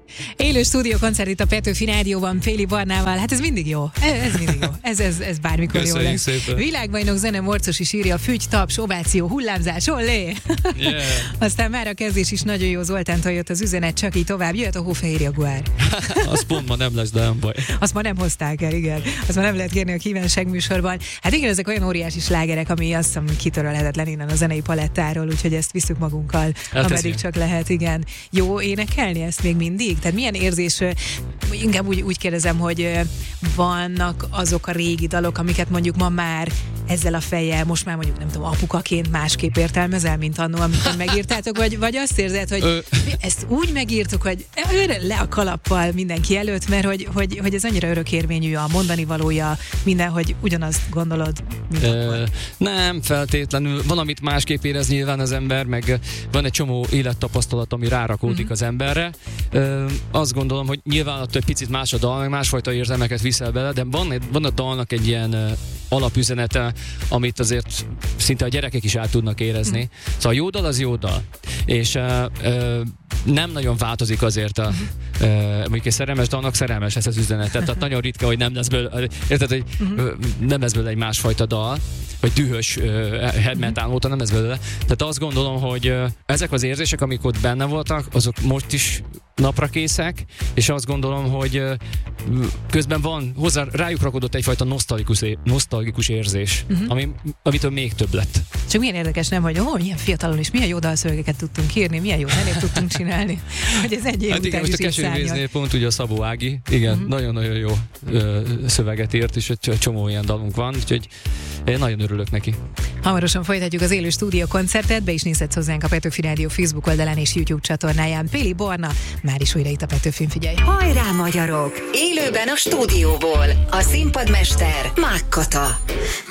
Élő stúdiókoncert itt a Petőfi Rádióban, Péli Barnával. Hát ez mindig jó. Ez mindig jó. Ez bármikor jó lesz. Szépen. Világbajnok zene, Morcos is írja, fügy, taps, ováció, hullámzás, ollé! Yeah. Aztán már a kezdés is nagyon jó, Zoltántól jött az üzenet, csak így tovább. Jöhet a Hófehér Jaguár. Az pont ma nem lesz, de nem baj. Azt ma nem hozták el, igen. Azt ma nem lehet kérni a kívánság műsorban. Hát igen, ezek olyan óriási slágerek, ami azt hiszem kitörölhetetlen innen a zenei palettáról, úgyhogy ezt visszük magunkkal, ameddig csak lehet, igen. Jó énekelni ezt még mindig? Tehát milyen érzés, inkább úgy kérdezem, hogy vannak azok a régi dalok, amiket mondjuk ma már ezzel a fejjel, most már mondjuk nem tudom, apukaként másképp értelmezel, mint annó, amikor megírtátok, vagy azt érzed, hogy ezt úgy megírtuk, hogy le a kalappal mindenki előtt, mert hogy ez annyira örökérvényű a mondani valója, minden, hogy ugyanazt gondolod, mint akkor. Nem feltétlenül, valamit másképp érez nyilván az ember, meg van egy csomó élettapasztalat, ami rárakódik az emberre. Azt gondolom, hogy nyilván ott egy picit más a dal, meg másfajta érzelmeket viszel bele, de van a dalnak egy ilyen alapüzenete, amit azért szinte a gyerekek is át tudnak érezni. Szóval a jó dal az jó dal. És nem nagyon változik azért mondjuk egy szerelmes dalnak szerelmes ez az üzenet. Tehát nagyon ritka, hogy nem lesz belőle, érted, hogy nem lesz belőle egy másfajta dal, vagy dühös heavy metal óta nem lesz belőle. Tehát azt gondolom, hogy ezek az érzések, amik ott benne voltak, azok most is napra készek, és azt gondolom, hogy közben van, rájuk rakodott egyfajta nosztalgikus érzés, amitől még több lett. Csak milyen érdekes, nem, hogy milyen fiatalon is, milyen jó dalszövegeket tudtunk írni, milyen jó zenét tudtunk csinálni, hogy ez egy év hát igen, után most a Keserűvíznél pont ugye a Szabó Ági, igen, nagyon-nagyon jó szöveget írt, és egy csomó ilyen dalunk van, úgyhogy én nagyon örülök neki. Hamarosan folytatjuk az élő stúdiókoncertet, be is nézhetsz hozzánk a Petőfi Rádió Facebook oldalán és YouTube csatornáján. Péli Barna, már is újra itt a Petőfin, figyelj! Hajrá, magyarok! Élőben a stúdióból a színpadmester Mák Kata.